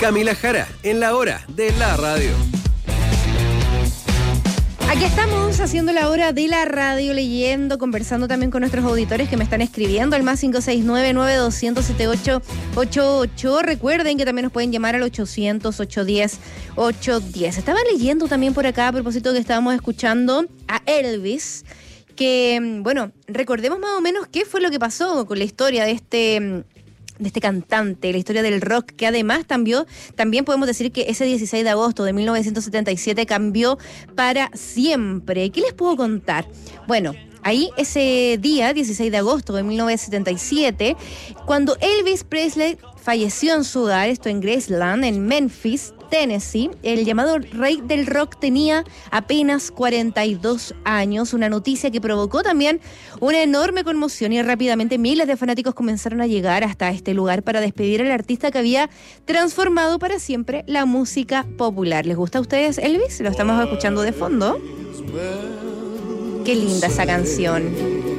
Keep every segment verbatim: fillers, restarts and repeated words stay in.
Camila Jara, en la hora de la radio. Aquí estamos haciendo la hora de la radio, leyendo, conversando también con nuestros auditores que me están escribiendo al más cinco seis nueve, nueve dos cero cero, siete ocho ocho ocho. Recuerden que también nos pueden llamar al ochocientos, ochocientos diez, ochocientos diez. Estaba leyendo también por acá a propósito que estábamos escuchando a Elvis, que, bueno, recordemos más o menos qué fue lo que pasó con la historia de este... de este cantante, la historia del rock, que además cambió, también podemos decir que ese dieciséis de agosto de mil novecientos setenta y siete cambió para siempre. ¿Qué les puedo contar? Bueno, ahí ese día, dieciséis de agosto de mil novecientos setenta y siete, cuando Elvis Presley falleció en su hogar, esto en Graceland, en Memphis, Tennessee, el llamado rey del rock tenía apenas cuarenta y dos años, una noticia que provocó también una enorme conmoción y rápidamente miles de fanáticos comenzaron a llegar hasta este lugar para despedir al artista que había transformado para siempre la música popular. ¿Les gusta a ustedes Elvis? Lo estamos escuchando de fondo. Qué linda esa canción.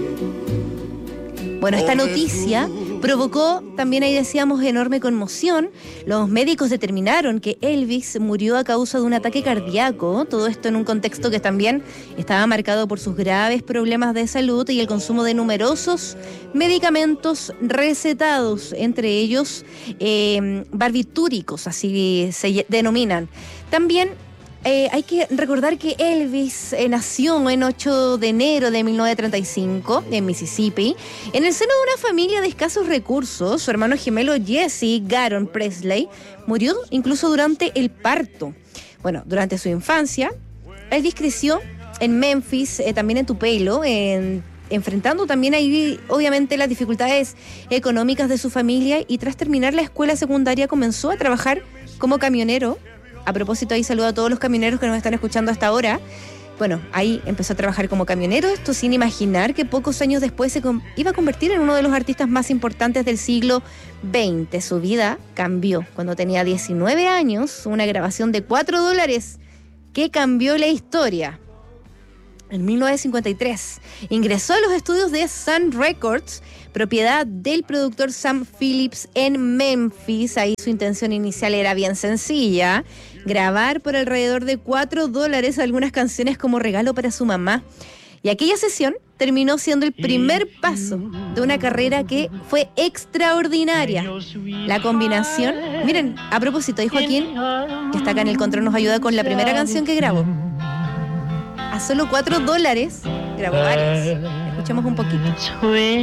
Bueno, esta noticia provocó también, ahí decíamos, enorme conmoción. Los médicos determinaron que Elvis murió a causa de un ataque cardíaco. Todo esto en un contexto que también estaba marcado por sus graves problemas de salud y el consumo de numerosos medicamentos recetados, entre ellos eh, barbitúricos, así se denominan. También Eh, hay que recordar que Elvis eh, nació en ocho de enero de mil novecientos treinta y cinco en Mississippi, en el seno de una familia de escasos recursos. Su hermano gemelo Jesse Garon Presley murió incluso durante el parto. Bueno, durante su infancia, Elvis creció en Memphis, eh, también en Tupelo, en, enfrentando también ahí obviamente las dificultades económicas de su familia, y tras terminar la escuela secundaria comenzó a trabajar como camionero. A propósito, ahí saludo a todos los camioneros que nos están escuchando hasta ahora. Bueno, ahí empezó a trabajar como camionero, esto sin imaginar que pocos años después se com- iba a convertir en uno de los artistas más importantes del siglo veinte. Su vida cambió cuando tenía diecinueve años, una grabación de cuatro dólares que cambió la historia. En mil novecientos cincuenta y tres ingresó a los estudios de Sun Records, propiedad del productor Sam Phillips en Memphis. Ahí su intención inicial era bien sencilla: grabar por alrededor de cuatro dólares algunas canciones como regalo para su mamá. Y aquella sesión terminó siendo el primer paso de una carrera que fue extraordinaria. La combinación, miren, a propósito, ahí Joaquín, que está acá en el control, nos ayuda con la primera canción que grabó. A solo cuatro dólares grabó varias. Escuchemos un poquito.